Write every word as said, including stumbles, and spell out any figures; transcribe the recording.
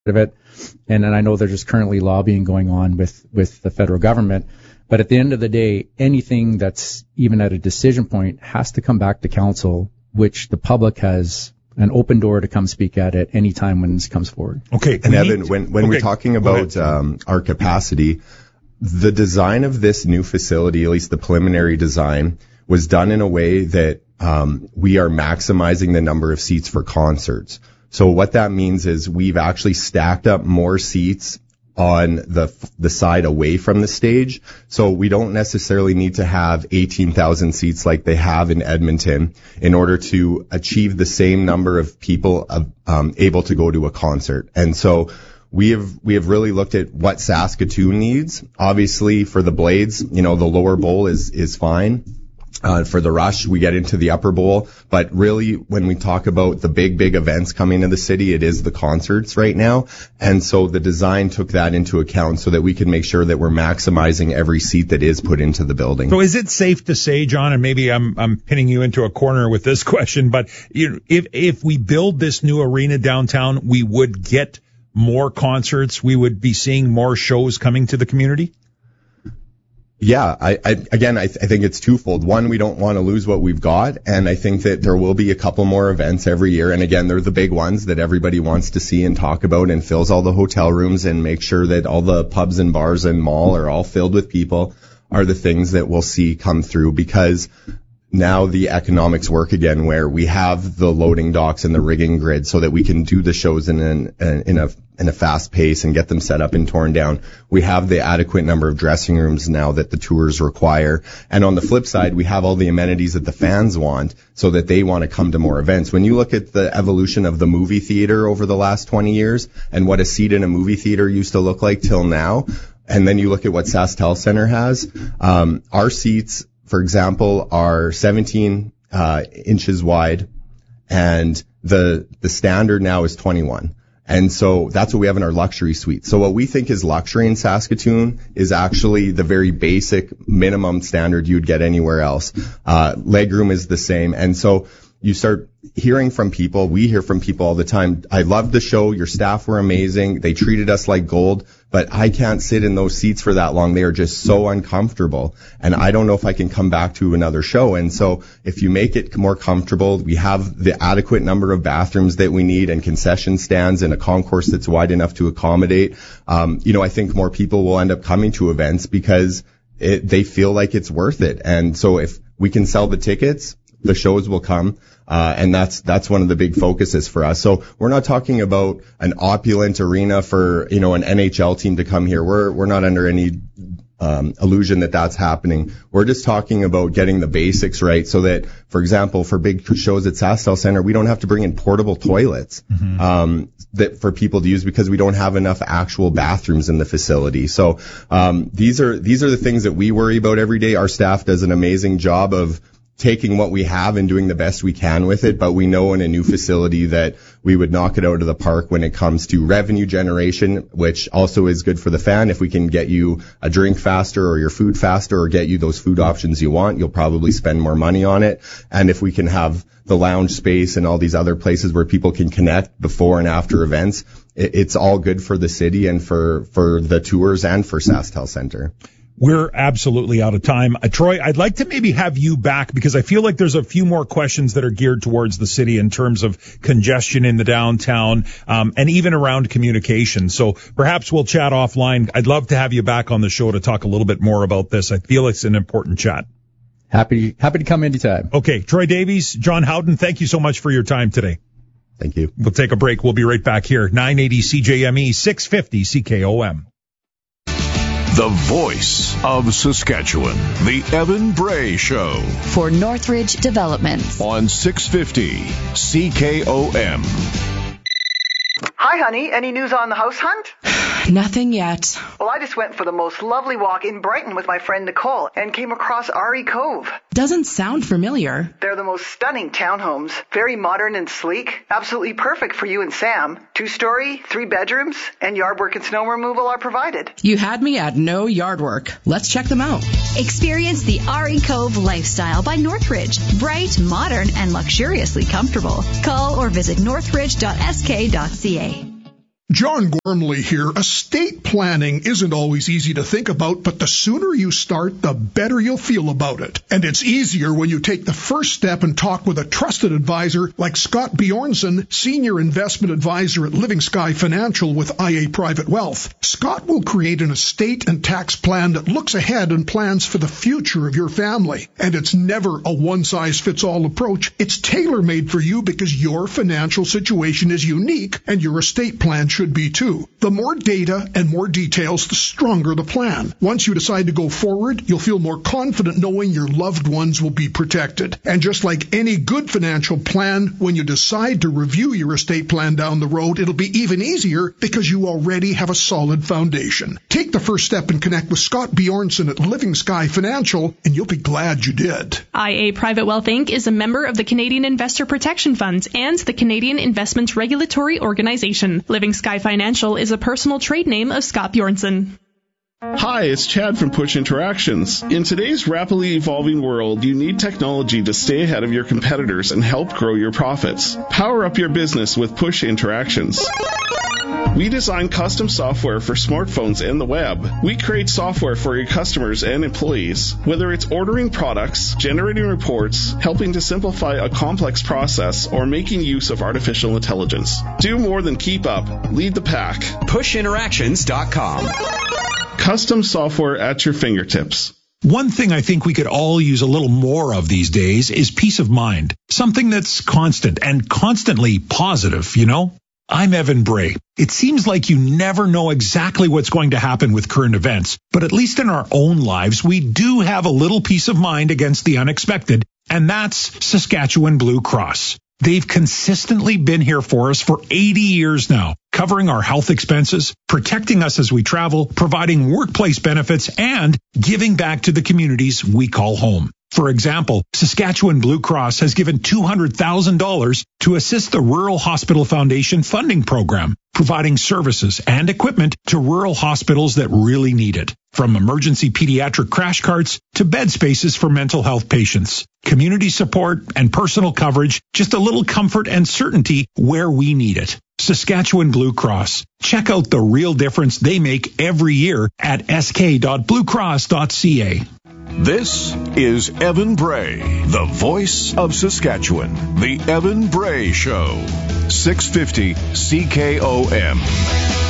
of it. And then I know there's just currently lobbying going on with, with the federal government. But at the end of the day, anything that's even at a decision point has to come back to council, which the public has an open door to come speak at at any time when this comes forward. Okay. And Evan, when, when okay. we're talking about um, our capacity, the design of this new facility, at least the preliminary design, was done in a way that um, we are maximizing the number of seats for concerts. So what that means is we've actually stacked up more seats on the the side away from the stage. So we don't necessarily need to have eighteen thousand seats like they have in Edmonton in order to achieve the same number of people um, able to go to a concert. And so we have we have really looked at what Saskatoon needs. Obviously, for the Blades, you know, the lower bowl is is fine. Uh, for the Rush, we get into the upper bowl, but really when we talk about the big, big events coming to the city, it is the concerts right now. And so the design took that into account so that we can make sure that we're maximizing every seat that is put into the building. So is it safe to say, John, and maybe I'm, I'm pinning you into a corner with this question, but you know, if, if we build this new arena downtown, we would get more concerts, we would be seeing more shows coming to the community? Yeah, I, I again, I, th- I think it's twofold. One, we don't want to lose what we've got, and I think that there will be a couple more events every year. And again, they're the big ones that everybody wants to see and talk about, and fills all the hotel rooms and make sure that all the pubs and bars and mall are all filled with people, are the things that we'll see come through, because now the economics work again, where we have the loading docks and the rigging grid so that we can do the shows in an, in a in a fast pace and get them set up and torn down. We have the adequate number of dressing rooms now that the tours require. And on the flip side, we have all the amenities that the fans want so that they want to come to more events. When you look at the evolution of the movie theater over the last twenty years and what a seat in a movie theater used to look like till now, and then you look at what SaskTel Centre has, um, our seats, for example, are seventeen uh, inches wide, and the the standard now is twenty-one. And so that's what we have in our luxury suite. So what we think is luxury in Saskatoon is actually the very basic minimum standard you'd get anywhere else. Uh, legroom is the same. And so you start hearing from people, we hear from people all the time, I loved the show, your staff were amazing, they treated us like gold, but I can't sit in those seats for that long. They are just so uncomfortable, and I don't know if I can come back to another show. And so if you make it more comfortable, we have the adequate number of bathrooms that we need and concession stands and a concourse that's wide enough to accommodate. Um, you know, I think more people will end up coming to events because it, they feel like it's worth it. And so if we can sell the tickets, the shows will come. Uh, and that's, that's one of the big focuses for us. So we're not talking about an opulent arena for, you know, an N H L team to come here. We're, we're not under any, um, illusion that that's happening. We're just talking about getting the basics right so that, for example, for big shows at SaskTel Centre, we don't have to bring in portable toilets, mm-hmm. um, that for people to use because we don't have enough actual bathrooms in the facility. So, um, these are, these are the things that we worry about every day. Our staff does an amazing job of taking what we have and doing the best we can with it, but we know in a new facility that we would knock it out of the park when it comes to revenue generation, which also is good for the fan. If we can get you a drink faster or your food faster or get you those food options you want, you'll probably spend more money on it. And if we can have the lounge space and all these other places where people can connect before and after events, it's all good for the city and for, for the tours and for SaskTel Centre. We're absolutely out of time. Uh, Troy, I'd like to maybe have you back because I feel like there's a few more questions that are geared towards the city in terms of congestion in the downtown, um, and even around communication. So perhaps we'll chat offline. I'd love to have you back on the show to talk a little bit more about this. I feel it's an important chat. Happy, happy to come anytime. Okay. Troy Davies, John Howden, thank you so much for your time today. Thank you. We'll take a break. We'll be right back here. nine eighty C J M E, six fifty C K O M. The voice of Saskatchewan, the Evan Bray Show. For Northridge Developments. On six fifty C K O M. Hi, honey. Any news on the house hunt? Nothing yet. Well, I just went for the most lovely walk in Brighton with my friend Nicole and came across R E Cove. Doesn't sound familiar. They're the most stunning townhomes. Very modern and sleek. Absolutely perfect for you and Sam. Two-story, three bedrooms, and yard work and snow removal are provided. You had me at no yard work. Let's check them out. Experience the R E Cove lifestyle by Northridge. Bright, modern, and luxuriously comfortable. Call or visit northridge dot s k dot c a. John Gormley here. Estate planning isn't always easy to think about, but the sooner you start, the better you'll feel about it. And it's easier when you take the first step and talk with a trusted advisor like Scott Bjornson, Senior Investment Advisor at Living Sky Financial with I A Private Wealth. Scott will create an estate and tax plan that looks ahead and plans for the future of your family. And it's never a one-size-fits-all approach. It's tailor-made for you because your financial situation is unique and your estate plan should be too. The more data and more details, the stronger the plan. Once you decide to go forward, you'll feel more confident knowing your loved ones will be protected. And just like any good financial plan, when you decide to review your estate plan down the road, it'll be even easier because you already have a solid foundation. Take the first step and connect with Scott Bjornson at Living Sky Financial, and you'll be glad you did. I A Private Wealth Incorporated is a member of the Canadian Investor Protection Funds and the Canadian Investments Regulatory Organization. Living Sky Financial is a personal trade name of Scott Bjornson. Hi, it's Chad from Push Interactions. In today's rapidly evolving world, you need technology to stay ahead of your competitors and help grow your profits. Power up your business with Push Interactions. We design custom software for smartphones and the web. We create software for your customers and employees. Whether it's ordering products, generating reports, helping to simplify a complex process, or making use of artificial intelligence. Do more than keep up. Lead the pack. push interactions dot com. Custom software at your fingertips. One thing I think we could all use a little more of these days is peace of mind. Something that's constant and constantly positive, you know? I'm Evan Bray. It seems like you never know exactly what's going to happen with current events, but at least in our own lives, we do have a little peace of mind against the unexpected, and that's Saskatchewan Blue Cross. They've consistently been here for us for eighty years now, covering our health expenses, protecting us as we travel, providing workplace benefits, and giving back to the communities we call home. For example, Saskatchewan Blue Cross has given two hundred thousand dollars to assist the Rural Hospital Foundation funding program, providing services and equipment to rural hospitals that really need it. From emergency pediatric crash carts to bed spaces for mental health patients, community support and personal coverage, just a little comfort and certainty where we need it. Saskatchewan Blue Cross. Check out the real difference they make every year at s k dot blue cross dot c a. This is Evan Bray, the voice of Saskatchewan. The Evan Bray Show. six fifty C K O M.